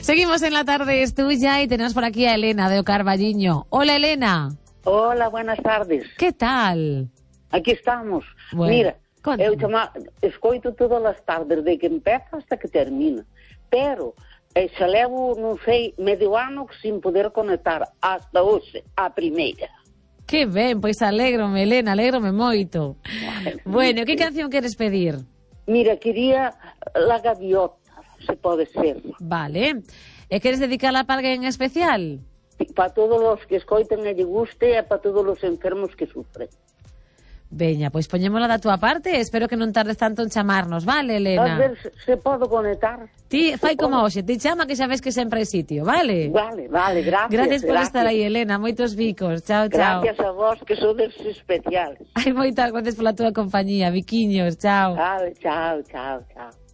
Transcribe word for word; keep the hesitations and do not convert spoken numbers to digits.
Seguimos en La Tarde es Tuya y tenemos por aquí a Elena de Ocarballiño. Hola, Elena. Hola, buenas tardes. ¿Qué tal? Aquí estamos. Bueno, Mira, cuéntame. eu chama, escoito todas as tardes, de que empeza hasta que termina. Pero eh, xa levo, non sei, medio ano sin poder conectar hasta hoxe, a primeira. Que ben, pois alégrome, Elena, alégrome moito. Bueno, que canción queres pedir? Mira, quería La Gaviota, se pode ser. Vale. E queres dedicarla para alguén en especial? Para todos os que escoiten e lle guste e para todos os enfermos que sufren. Veña, pois poñémola da túa parte e espero que non tardes tanto en chamarnos, vale, A Elena? ver se, se podo conectar. Ti fai Se como podo. hoxe, ti chama que xa ves que sempre hai sitio, vale? Vale, vale, gracias. Gracias por gracias. estar aí, Elena, moitos bicos. Chao, chao. Gracias a vos, que sodes especiales. Hai moitas gracias pola túa compañía, biquiños, chao. Vale, chao, chao, chao.